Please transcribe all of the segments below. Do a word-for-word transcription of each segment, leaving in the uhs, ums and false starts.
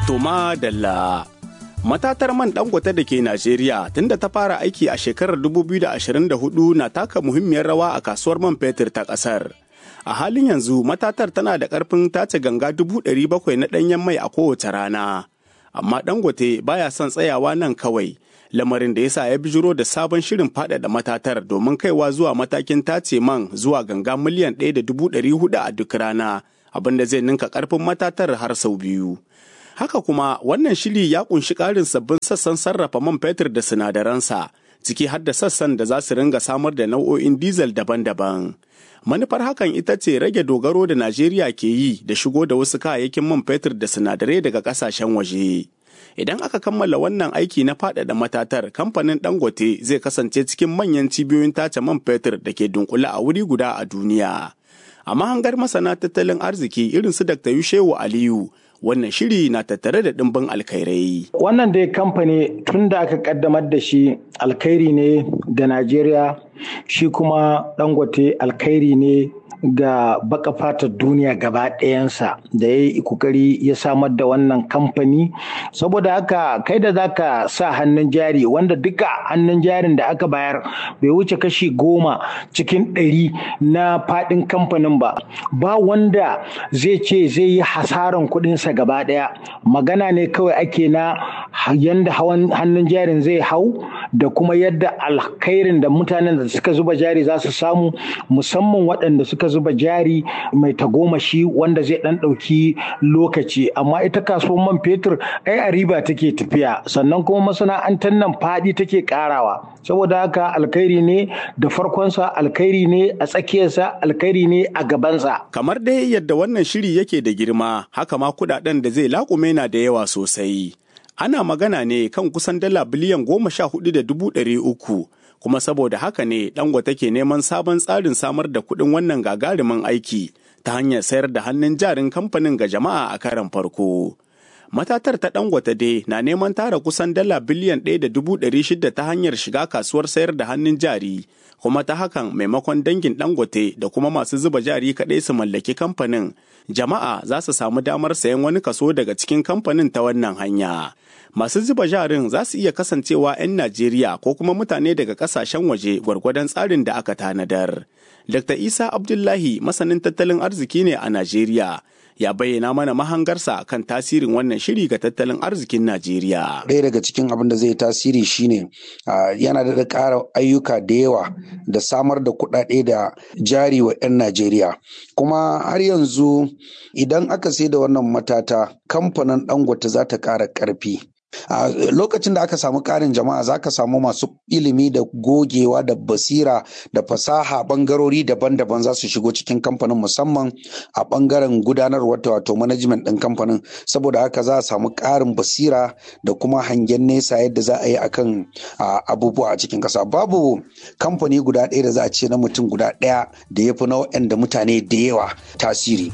Toma Dalla. Matatar man Dangote da ke Najeriya tunda ta fara aiki a shekarar dubu biyu da ashirin da hudu na taka muhimmiyar rawa a kasuwar man fetur ta ƙasar. A halin yanzu matatar tana da ƙarfin tace ganga dubu ɗari bakwai na ɗanyen mai a kowace rana. Amma Dangote baya son tsayawa nan kawai, lamarin da yasa ya bijiro da sabon shirin faɗaɗa matatar domin kaiwa zuwa matakin tace man zuwa ganga miliyan ɗaya da dubu ɗari hudu a duk rana, abin da zai ninka ƙarfin matatar har sau biyu. Haka kuma wannan shiri ya kunshi ƙarin sabbin sassan sarrafa man fetur da sinadaransa, ciki har da sassan da za su ringa samar da nau'o'in diesel daban-daban. Manufar hakan ita ce rage dogaro da Najeriya ke yi da shigo da wasu kayayyakin man fetur da sinadarai daga ƙasashen waje. Idan aka kammala wannan aiki na faɗaɗa matatar, kamfanin Dangote zai kasance cikin manyan cibiyoyin tace man fetur da ke dunkule a wuri guda a duniya. A mahangar masana tattalin arziki irin su Dakta Yushewu Aliyu, wannan shiri na tattare da ɗimbin alkhairai. Wannan dai kamfani tun da aka kaddamar da shi alkhairi ne da Najeriya, shi kuma Dangote alkhairi ne ga baka fatar duniya gaba ɗayansa da ya yi kokari ya samar da wannan kamfani. Saboda haka kai da zaka sa hannun jari, wanda duka hannun jarin da aka bayar bai wuce kashi goma cikin ɗari na faɗin kamfanin ba, ba wanda zai ce zai yi hasaran kuɗinsa gaba ɗaya. Magana ne kawai ake na yanda hawan hannun jarin zai hau da kuma yadda alkhairin da mutanen da suka zuba jari za su samu, musamman waɗanda suka zuba jari mai tagomashi wanda zai ɗan ɗauki lokaci. Amma ita kasuwar man fetur ai a riba take tafiya, sannan kuma masana'antar nan faɗi take ƙarawa. Saboda haka alkhairi ne da farkonsa, alkhairi ne a tsakiyarsa, alkhairi ne a gabansa. Kamar dai yadda wannan shiri yake da girma, haka ma kuɗaɗen da zai laƙume na da yawa sosai. Ana magana ne kan kusan dala biliyan goma sha hudu da dubu ɗari uku, kuma saboda haka ne Dangote ke neman sabon tsarin samar da kuɗin wannan gagarumin aiki ta hanyar sayar da hannun jarin kamfanin ga jama'a a karon farko. Matatar ta Dangote dai na neman tara kusan dala biliyan ɗaya da dubu ɗari shida ta hanyar shiga kasuwar sayar da hannun jari, kuma ta hakan maimakon dangin Dangote da kuma masu zuba jari kaɗai su mallaki kamfanin, jama'a za su samu damar sayan wani kaso daga cikin kamfanin ta wannan hanya. Masu zuba jarin za su iya kasancewa 'yan Najeriya ko kuma mutane daga kasashen waje gwargwadon tsarin da aka tanadar. Dakta Isa Abdullahi masanin tattalin arziki ne a Najeriya, ya bayyana mana mahangarsa kan tasirin wannan shiri ga tattalin arzikin Najeriya. Ɗaya daga cikin abin da zai tasiri shine yana da ƙara ayyuka da yawa da samar da kuɗaɗe da jari wa 'yan Najeriya. Kuma har yanzu idan aka sai da wannan matata, kamfanin Dangote za ta ƙara ƙarfi. A lokacin da aka samu ƙarin jama'a, za ka samu masu ilimi da gogewa da basira da fasaha ɓangarori daban-daban za su shigo cikin kamfanin, musamman a ɓangaren gudanarwa wato management ɗin kamfanin. Saboda haka za a samu ƙarin basira da kuma hangen nesa yadda za a yi akan abubuwa a cikin ƙasa. Babu kamfani guda ɗaya da za a ce na mutum guda ɗaya da ya fi nau'in da mutane da yawa tasiri.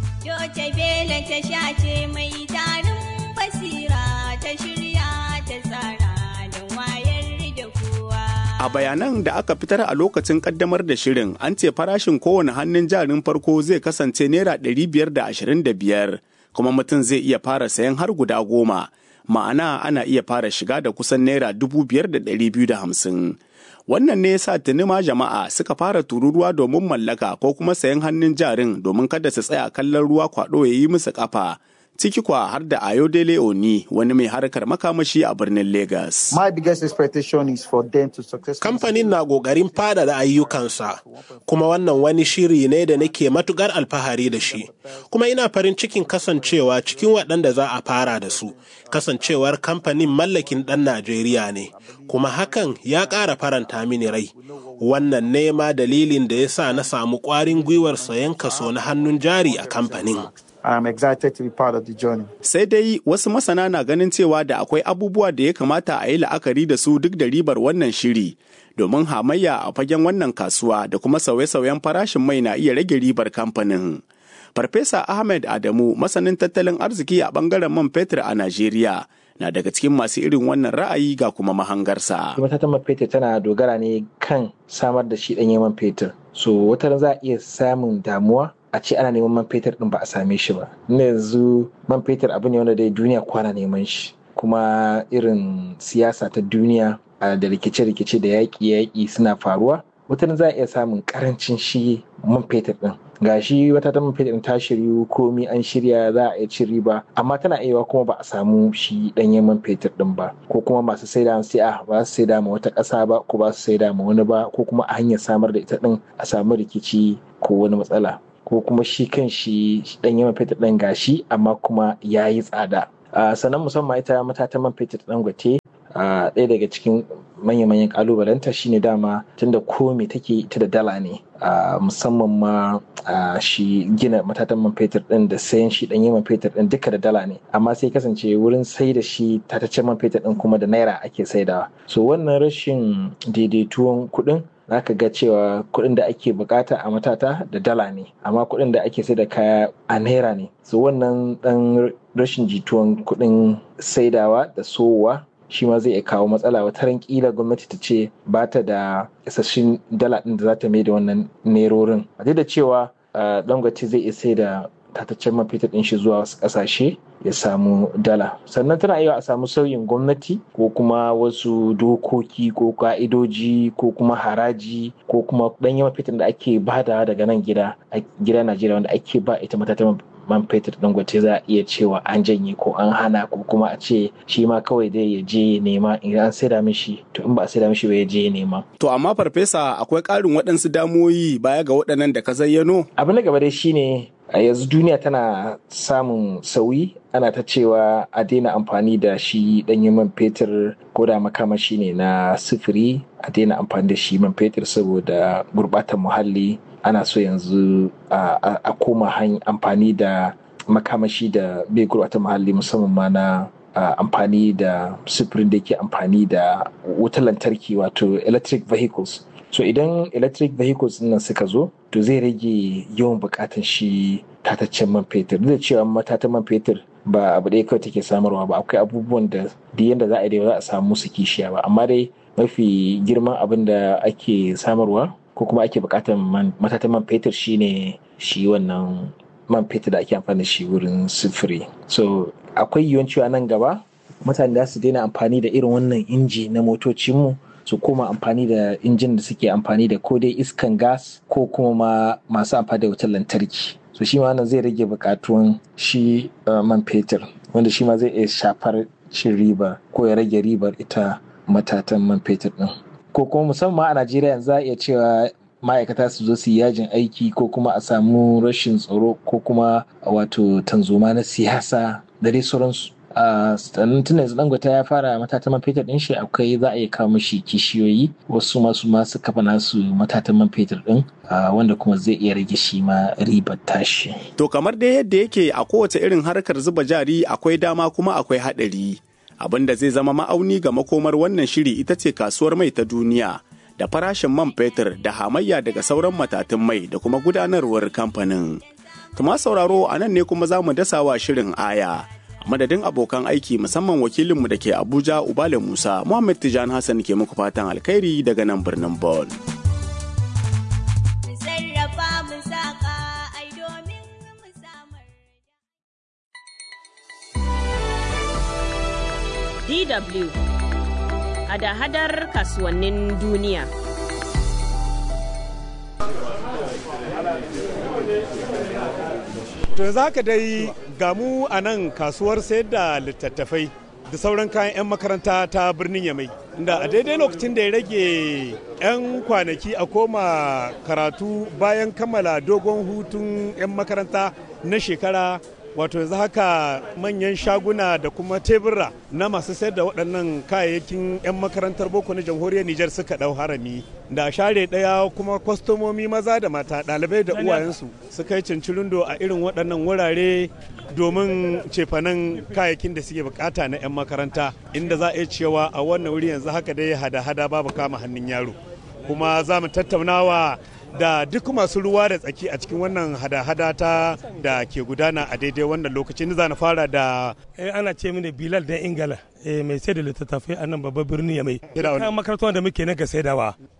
A bayanan da aka fitar a lokacin kaddamar da shirin, an ce farashin kowane hannun jarin farko zai kasance naira ɗari biyar da ashirin da biyar, kuma mutum zai iya fara sayan har guda goma. Ma'ana ana iya fara shiga da kusan naira dubu biyar da ɗari biyu da hamsin. Wannan ne yasa tuni ma jama'a suka fara tururuwa domin mallaka ko kuma sayan hannun jarin domin kada su tsaya kallon ruwa kwaɗo ya yi musu ƙafa. Ciki kwa har da Ayodele Oni, wani mai harkar makamashi a birnin Lagos. My biggest expectation is for them to successfully. Kamfanin na ƙoƙarin faɗaɗa ayyukansa, kuma wannan wani shiri ne da nake matuƙar alfahari da shi. Kuma ina farin cikin kasancewa cikin waɗanda za a fara da su. Kasancewar kamfanin mallakin ɗan Najeriya ne, kuma hakan ya ƙara faranta mini rai. Wannan ne ma dalilin da ya sa na samu ƙwarin gwiwar sayan kaso na hannun jari a kamfanin. I'm excited to be part of the journey. Sai dai wasu masana na ganin cewa da akwai abubuwa da ya kamata a yi la'akari da su duk da ribar wannan shiri, domin hamayya a fagen wannan kasuwa da kuma sauye-sauyen farashin mai na iya rage ribar kamfanin. Farfesa Ahmed Adamu, masanin tattalin arziki a bangaren man fetur a Najeriya, na daga cikin masu irin wannan ra'ayi ga kuma mahangarsa. Matatan man fetur tana dogara ne kan samar da shi ɗanyen man fetur. So wata za a iya samun damuwa a ce ana neman man fetur din ba a same shi ba. Ina yanzu man fetur abu ne wanda dai duniya kwana neman shi, kuma irin siyasa ta duniya da rikice-rikice da yaƙi-yaƙi suna faruwa, wata za a iya samun karancin shi man fetur din. Ga shi wata ta man fetur ta shiryu komi an shirya za a iya cin riba, amma tana iya kuma ba a samu shi ɗanyen man fetur din ba, ko kuma masu saida sai a ba su saida ma wata ƙasa ba, ko ba su saida ma wani ba, ko kuma a hanyar samar da ita din a samu rikici ko wani matsala, ko kuma shi kan shi ɗanyen man fetur din gashi amma kuma ya yi tsada. Sannan musamman ita matatan man fetur Dangote, ɗaya daga cikin manya-manyan kalubalenta shine dama tunda komai take ita da dala ne, musamman ma shi gina matatan man fetur din da sayan shi ɗanyen man fetur din duka da dala ne, amma sai kasance wurin sai da shi tataccen man fetur din kuma da naira ake saidawa. So wannan rashin daidaituwan kuɗin zaka ga cewa kuɗin da ake bukata a matata da dala ne, amma kuɗin da ake sai da kaya a naira ne. So wannan ɗan rashin jituwan kuɗin saidawa da sowa shi ma zai iya kawo matsala. Wata ran kila gwamnati ta ce ba ta da isasshen dala ɗin da za ta mai da wannan nerorin, a da cewa Dangote zai iya sai da tataccen man fetur ɗin shi zuwa wasu ƙasashe ya samu dala. Sannan tana iya a samu sauyin gwamnati ko kuma wasu dokoki ko ka'idoji ko kuma haraji ko kuma ɗanyen man fetur da ake badawa daga nan gida a gida Najeriya wanda ake ba ita matatan man fetur Dangote za a iya cewa an janye ko an hana, ko kuma a ce shi ma kawai dai ya je nema, idan an saida mishi to in ba a saida mishi ba ya je nema. To amma farfesa, akwai ƙarin waɗansu damoyi baya ga waɗannan da ka zayyano? Abu na gaba dai shine a yanzu duniya tana samun sauyi, ana ta cewa a daina amfani da shi ɗanyen man fetur ko da makamashi ne na sufuri, a daina amfani da shi man fetur saboda gurɓatar muhalli. Ana so yanzu a koma amfani da makamashi da bai gurɓata muhalli, musamman ma na amfani da sufurin da ke amfani da wutar lantarki, wato electric vehicles. So idan electric vehicles nan suka zo, to zai rage yawan buƙatar shi tataccen man fetur. Duk da cewa matatan man fetur ba abu ɗaya kawai take samarwa ba, akwai abubuwan da da yanda za a yi za a samu musu kishiya ba, amma dai mafi girman abin da ake samarwa ko kuma ake bukatar matatan man fetur shine shi wannan man fetur da ake amfani da shi wurin sufuri. So akwai yiwuwar cewa nan gaba mutane za su daina amfani da irin wannan inji na motocinmu, su koma amfani da injin da suke amfani da ko dai iskan gas ko kuma ma masu amfani da wutar lantarki. So shi ma wannan zai rage bukatuwan shi man fetur, wanda shi ma zai iya shafar cin riba ko ya rage ribar ita matatan man fetur din. Ko kuma musamman a Najeriya yanzu za a iya cewa ma'aikata su zo su yi yajin aiki, ko kuma a samu rashin tsaro, ko kuma wato tanzoma na siyasa da dai sauransu. sannan tun yanzu Dangote ya fara matatan man fetur din shi, akwai za a iya kawo mishi kishiyoyi, wasu masu masu kafa nasu matatan man fetur din, wanda kuma zai iya rage shi ma ribar tashi. To kamar dai yadda yake a kowace irin harkar zuba jari akwai dama kuma akwai haɗari. Abin da zai zama ma'auni ga makomar wannan shiri ita ce kasuwar mai ta duniya da farashin man fetur da hamayya daga sauran matatun mai da kuma gudanarwar kamfanin. Tuma sauraro a nan ne kuma za mu dasa wa shirin aya. A madadin abokan aiki musamman wakilinmu da ke Abuja Ubale Musa, Muhammad Tijani Hassan ke muku fatan alkhairi daga nan birnin Bon. D W hada-hadar kasuwannin duniya. To yanzu haka dai gamu a nan kasuwar sayar da littattafai da sauran kayan 'yan makaranta ta birnin Yamai, inda a daidai lokacin da ya rage 'yan kwanaki a koma karatu bayan kammala dogon hutun 'yan makaranta na shekara. Wato yanzu haka manyan shaguna da kuma tebura na masu sayar da waɗannan kayayyakin 'yan makarantar boko na jamhuriyar Nijar suka ɗau harami, da share ɗaya kuma kwastomomi maza da mata, ɗalibai da uwayensu suka yi cincirindo a irin waɗannan wurare domin cefanen kayayyakin da suke bukata na 'yan makaranta, inda za a iya cewa a wannan wuri yanzu haka dai hada-hada babu kama hannun yaro. Kuma za mu tattaunawa da duk masu ruwa da tsaki a cikin wannan hada-hada ta da ke gudana a daidai wannan lokacin. Za na fara da ana ce mini Bilal dan Ingala mai sai da littattafai a nan babban birnin Yamai. Kayan makarantar da muke na ga saidawa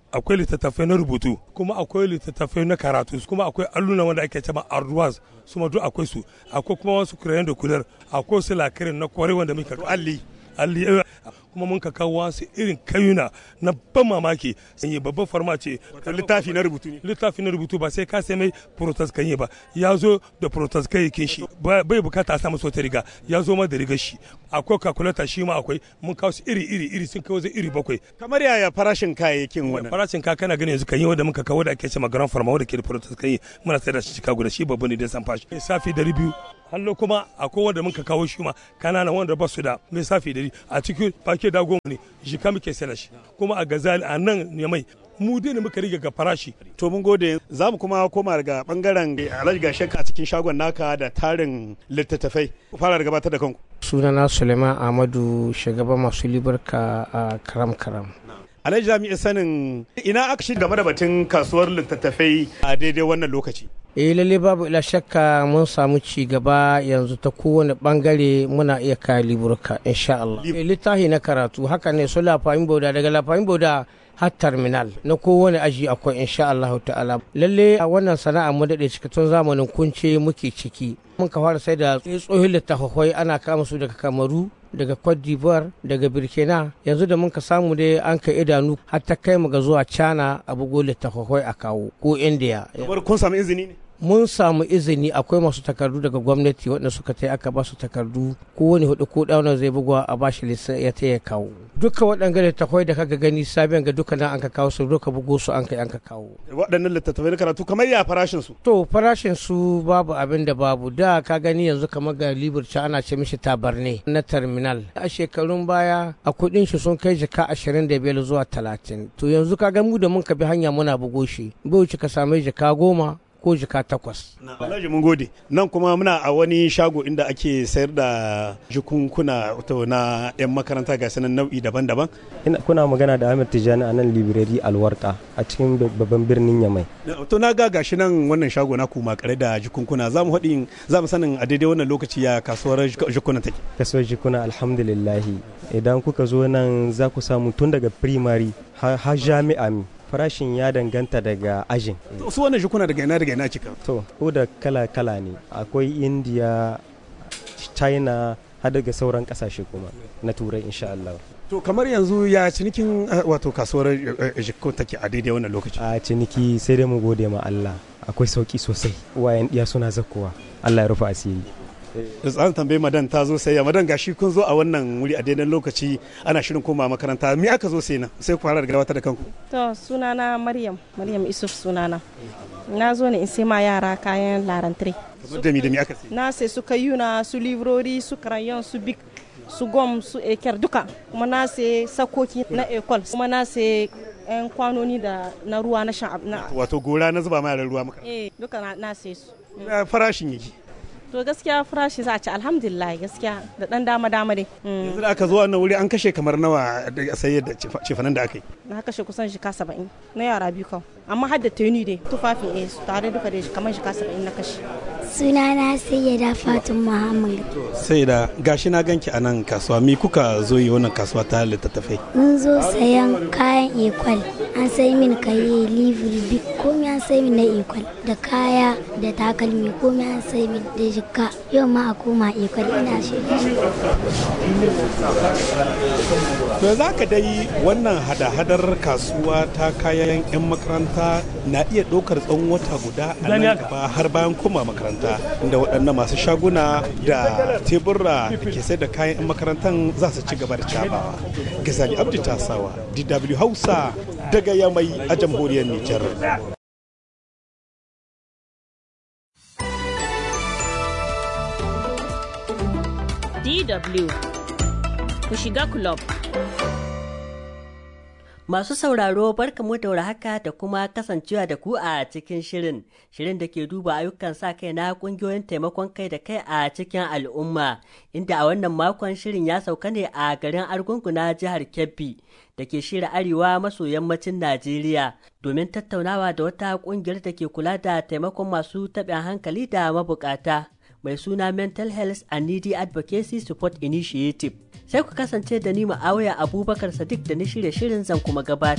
akwai littattafai na rubutu, kuma akwai littattafai na karatu, kuma akwai alluna wanda ake cewa arduaz su ma duk akwai su, akwai kuma wasu kurayen da kular, akwai su lakirin na kwarai wanda muka alli alli kuma mun ka kawo wasu irin kayuna na ban mamaki. Sanye babban farma ce littafi na rubutu ne, littafi na rubutu ba sai ka sai mai protest kan yi ba, ya zo da protest kai kin shi bai bukata a sa masa wata riga, ya zo ma da rigar shi. Akwai calculator shi ma akwai, mun kawo su iri iri iri sun kawo zai iri bakwai. Kamar yaya farashin kayayyakin wannan? Farashin ka kana gani yanzu kan yi wanda muka kawo da ake cewa grand farma wanda ke da protest kan yi, muna sai da shi Chicago da shi babban ne da san fashi safi dari biyu. Hallo kuma akwai wanda muka kawo shi ma kanana wanda ba su da mai safi dari a cikin fake da goma ne jika muke sai shi, kuma a gazali a nan ne mai mu dai ne muka rige ga farashi. To mun gode, za mu kuma koma daga bangaren Alhaji Gashek a cikin shagon naka da tarin littattafai. Fara da gabatar da kanku. Sunana Suleiman Ahmadu, shugaban masu libarka a Karam Karam. Alhaji za mu iya sanin ina aka shi game da batun kasuwar littattafai a daidai wannan lokaci. eh lalle babu ila shakka mun samu ci gaba yanzu ta kowane bangare muna iya kai liburka insha Allah. Eh, littafi na karatu haka ne su lafayin boda daga lafayin boda har terminal na kowane aji akwai insha Allah ta'ala. Lalle a wannan sana'a mu dade cikatun zamanin kunce muke ciki. Mun ka fara sai da tsohon littafai ana kama su daga Kamaru, daga Cote d'Ivoire, daga Burkina. Yanzu da mun ka samu dai an kai idanu har ta kai mu ga zuwa China a bugo littafai a kawo ko India. Kamar kun samu izini ne? Mun samu izini, akwai masu takardu daga gwamnati waɗanda suka tai aka ba su takardu kowane hudu ko ɗauna zai bugawa a bashi lissa ya ta ya kawo. Duka waɗanda littattafai da kaga gani sabiyan ga duka nan an ka kawo su, duka bugo su an kai an ka kawo. Waɗannan littattafai na karatu kamar ya farashin su? To farashin su babu abin da babu, da ka gani yanzu kamar ga liburci ana ce mishi tabarne na terminal. A shekarun baya a kuɗin shi sun kai jaka ashirin da biyar zuwa talatin. To yanzu ka ga mu da mun ka bi hanya muna bugo shi, bai wuce ka same jaka goma ko jika takwas. Alhaji mun gode. Nan kuma muna a wani shago inda ake sayar da jikunkuna na 'yan makaranta ga sanan nau'i daban-daban. Ina kuna magana da Ahmed Tijani a nan library Alwarka a cikin babban birnin Yamai. To na ga gashi nan wannan shago na kuma kare da jikunkuna. Za mu haɗin za mu sanin a daidai wannan lokaci ya kasuwar jikuna take. Kasuwar jikuna alhamdulillah. Idan kuka zo nan za ku samu tun daga primary har jami'a. Farashin ya danganta daga ajin. Su wannan jikuna daga ina daga ina cika? To, ko da kala-kala ne. Akwai India, China, har daga sauran kasashe kuma na Turai insha Allah. To kamar yanzu ya cinikin wato kasuwar jikko take a daidai wannan lokaci? A ciniki sai dai mu gode ma Allah. Akwai sauki sosai. Wayan diya suna zakkowa. Allah ya rufe asiri. da tsarin tambayi madan ta zo sai ya madan gashi kun zo a wannan wuri a daidai lokaci ana shirin koma makaranta me aka zo sai nan sai ku fara da gabatar da kanku. To sunana Maryam Maryam Isuf sunana, na zo ne in sai ma yara kayan larantare. Kamar da mi da mi aka sai? Na sai su kayuna su livrori su crayon su bik su gom su eker duka, kuma na sai sakoki na ecole, kuma na sai yan kwanoni da na ruwa na shan wato gora na zuba ma yaran ruwa maka. Eh duka na sai su. Farashin yake? To gaskiya farashi za a ci alhamdulillah gaskiya da dan dama dama dai. Yanzu da aka zo wannan wuri an kashe kamar nawa da sayar da cefanen da aka yi? Na kashe kusan shika saba'in na yara biyu kawai, amma har da tuni dai tufafin eh tare duka dai kamar shika saba'in na kashe. Sunana Sayyida Fatima Muhammad. Sayyida gashi na ganki a nan kasuwa, me kuka zo yi wannan kasuwa ta littattafai? Mun zo sayan kayan ekwal, an sai min kaye livri bik komai an sai min na ekwal da kaya da takalmi komai an sai min da jikka, yau ma a koma ekwal ina shi. To za ka dai wannan hada-hadar kasuwa ta kayan 'yan makaranta na iya ɗaukar tsawon wata guda a nan gaba har bayan koma makaranta, inda waɗannan masu shaguna da tebura da ke sai da kayan 'yan makarantar za su ci gaba da cabawa. Gazali Abdi Tasawa, D W Hausa daga Yamai a jamhuriyar Nijar. D W ku shiga club. Masu sauraro barkamu da haka da kuma kasancewa da ku a cikin shirin, shirin da ke duba ayyukan sa kai na kungiyoyin taimakon kai da kai a cikin al'umma, inda a wannan makon shirin ya sauka ne a garin Argungu na jihar Kebbi da ke shirya arewa maso yammacin Najeriya domin tattaunawa da wata kungiyar da ke kula da taimakon masu taɓin hankali da mabukata mai suna Mental Health and Needy Advocacy Support Initiative. Sai ku kasance da ni Ma'awiya Abubakar Sadiq da ni shirye shirin zan kuma gabata.